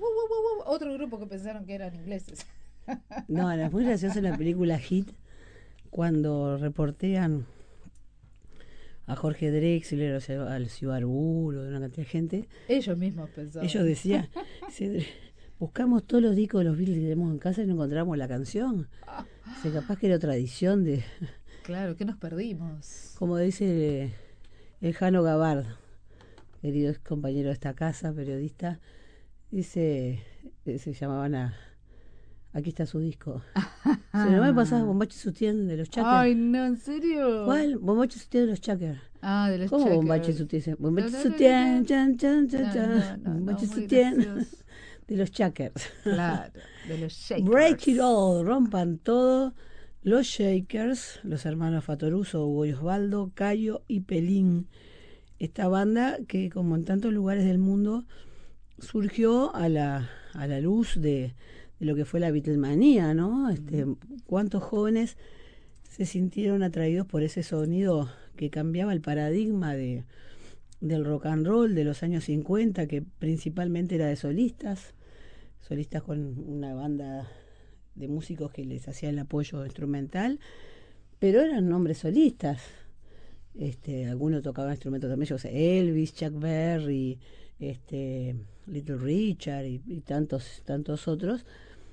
Otro grupo que pensaron que eran ingleses. No, es muy graciosa la película Hit cuando reportean a Jorge Drexler, o sea, al Ciudad Arbulo, de una cantidad de gente. Ellos mismos Ellos pensaban. decían, buscamos todos los discos de los Beatles que tenemos en casa y no encontramos la canción. Dice, capaz que era otra edición de, Claro, ¿qué nos perdimos? como dice el Jano Gabard, querido ex compañero de esta casa, periodista, dice, se llamaban a, aquí está su disco. Si no me pasás Bombacho y Sutién de los Chakers. Ay, no, ¿en serio? ¿Cuál? Bombacho y Sutién de los Chakers. Ah, de los ¿Cómo Bombacho y Checkers. Sutién? No, Bombacho y no, no, no, Sutién, no. chan, chan, chan, No, chan. no, no, no, Bombacho y muy Sutién gracioso. de los Chakers. Claro, de los Break it Shakers. all, rompan todo. Los Shakers, los hermanos Fatoruso, Hugo y Osvaldo, Cayo y Pelín. Esta banda que, como en tantos lugares del mundo, surgió a la luz de lo que fue la Beatlemanía, ¿no? Cuántos jóvenes se sintieron atraídos por ese sonido que cambiaba el paradigma del rock and roll de los años 50, que principalmente era de solistas, solistas con una banda de músicos que les hacía el apoyo instrumental, pero eran nombres solistas. Algunos tocaban instrumentos también, yo sé, Elvis, Chuck Berry, Little Richard y tantos otros.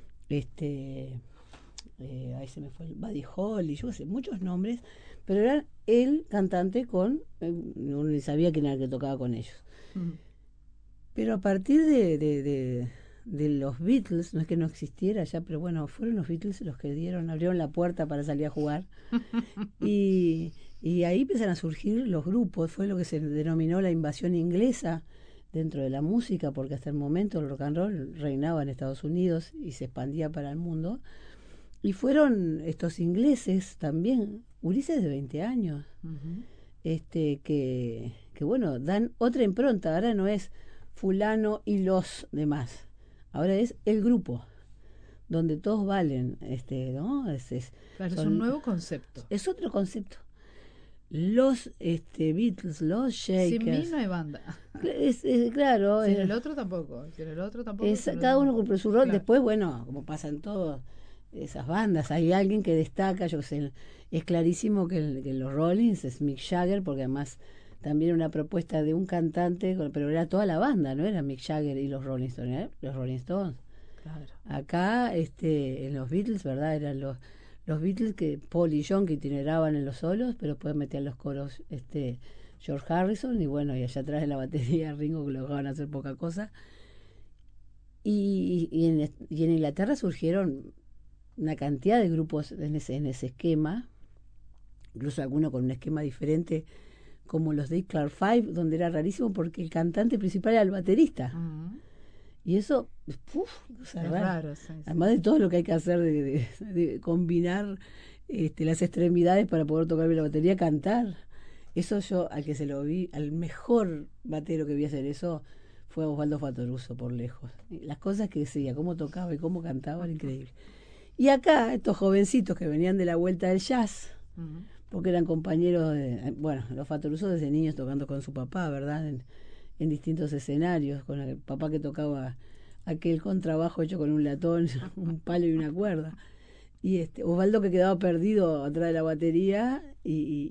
Ahí se me fue el Buddy Holly, yo sé, muchos nombres, pero era el cantante con, no ni sabía quién era el que tocaba con ellos. Mm. Pero a partir de los Beatles, no es que no existiera ya, pero bueno, fueron los Beatles los que abrieron la puerta para salir a jugar. Y, y ahí empiezan a surgir los grupos, fue lo que se denominó la invasión inglesa dentro de la música, porque hasta el momento el rock and roll reinaba en Estados Unidos y se expandía para el mundo. Y fueron estos ingleses también, gurises de 20 años, Ujú. que bueno, dan otra impronta. Ahora no es fulano y los demás, ahora es el grupo, donde todos valen, ¿no? Claro, es un nuevo concepto. Es otro concepto. Los Beatles, los Sin mí Shakers, no hay banda. claro, Sin el otro tampoco. Sin el otro tampoco. Sin el otro cada uno tampoco. cumple su rol. Claro. Después, bueno, como pasa en todas esas bandas, hay alguien que destaca, yo sé, es clarísimo que los Rollins es Mick Jagger, porque además también una propuesta de un cantante, pero era toda la banda, no era Mick Jagger y los Rolling Stones, los Rolling Stones. Claro. Acá, en los Beatles, ¿verdad? Eran los Beatles que Paul y John que itineraban en los solos, pero después metían los coros, George Harrison, y bueno, y allá atrás de la batería Ringo, que lo dejaban hacer poca cosa. Y en Inglaterra surgieron una cantidad de grupos en ese esquema, incluso algunos con un esquema diferente, como los Dick Clark Five, donde era rarísimo porque el cantante principal era el baterista. Ujú. Y eso, cosa Es rara. raro, sí, sí. Además de todo lo que hay que hacer de combinar las extremidades para poder tocar bien la batería, cantar. Eso yo, al que se lo vi, al mejor batero que vi hacer eso, fue Osvaldo Fatoruso, por lejos. Las cosas que decía, cómo tocaba y cómo cantaba, era increíble. Y acá, estos jovencitos que venían de la vuelta del jazz, Ujú. porque eran compañeros bueno, los Fatoruso desde niños tocando con su papá, ¿verdad? En distintos escenarios, con el papá que tocaba aquel contrabajo hecho con un latón, un palo y una cuerda. Y Osvaldo que quedaba perdido atrás de la batería y